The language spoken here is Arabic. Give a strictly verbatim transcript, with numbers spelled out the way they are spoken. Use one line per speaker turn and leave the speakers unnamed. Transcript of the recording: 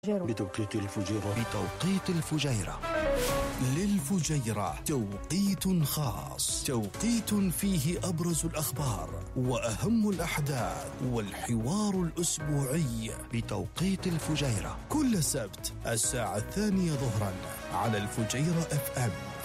بتوقيت الفجيرة
بتوقيت الفجيرة للفجيرة توقيت خاص، توقيت فيه أبرز الأخبار وأهم الأحداث والحوار الأسبوعي بتوقيت الفجيرة كل سبت الساعة الثانية ظهرا على الفجيرة اف ام.